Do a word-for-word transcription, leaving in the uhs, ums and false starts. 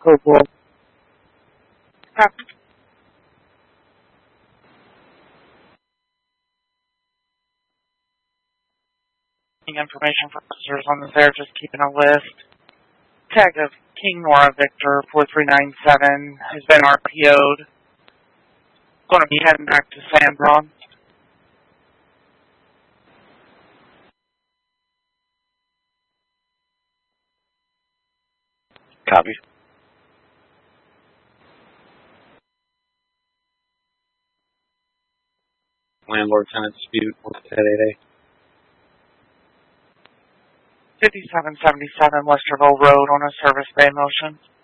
Hopewell. Copy. Information for officers on the there, just keeping a list. Tag of King Nora Victor four three nine seven has been R P O'd. Going to be heading back to San Bron. Copy. Landlord-tenant dispute, what's that, eight A? fifty-seven seventy-seven Westerville Road on a service bay motion.